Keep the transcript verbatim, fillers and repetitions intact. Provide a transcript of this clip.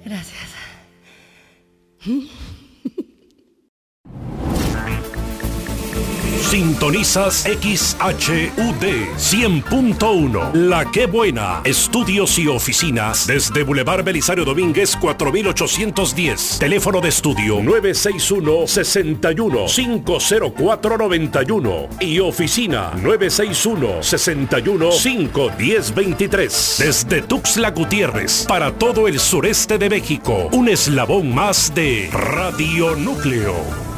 Gracias. Sintonizas X H U D cien punto uno. La Qué Buena. Estudios y oficinas desde Boulevard Belisario Domínguez cuatro mil ochocientos diez. Teléfono de estudio nueve seis uno, seis uno, cinco cero cuatro, nueve uno y oficina nueve seis uno, seis uno, cinco uno cero, dos tres. Desde Tuxtla Gutiérrez para todo el sureste de México. Un eslabón más de Radio Núcleo.